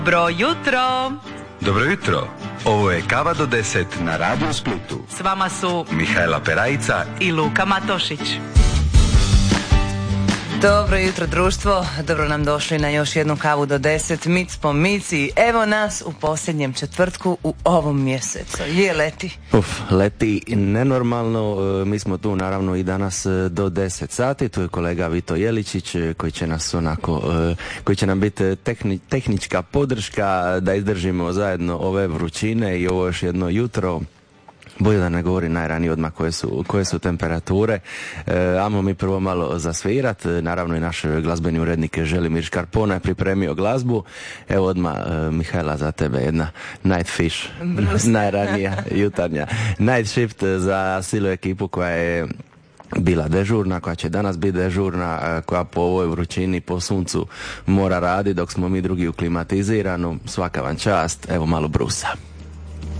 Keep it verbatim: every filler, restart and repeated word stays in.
Dobro jutro! Dobro jutro! Ovo je Kava do deset na Radio Splitu. S vama su Mihajla Perajica i Luka Matošić. Dobro jutro društvo, dobro nam došli na još jednu Kavu do deset, mic po mici. Evo nas u posljednjem četvrtku u ovom mjesecu. Je leti? Uf, leti nenormalno. Mi smo tu naravno i danas do deset sati. Tu je kolega Vito Jeličić koji će nas onako, koji će nam biti tehni, tehnička podrška da izdržimo zajedno ove vrućine i ovo još jedno jutro. Bolje da ne govori najranije odmah koje su, koje su temperature. E, ajmo mi prvo malo zasvirat. Naravno i naš glazbeni urednik Želimir Škarpona je pripremio glazbu. Evo odmah, e, Mihajla, za tebe jedna Night Fish. Najranija jutarnja Night Shift za Silu ekipu koja je bila dežurna, koja će danas biti dežurna, koja po ovoj vrućini, po suncu mora raditi dok smo mi drugi u klimatiziranu. Svaka vam čast. Evo malo brusa.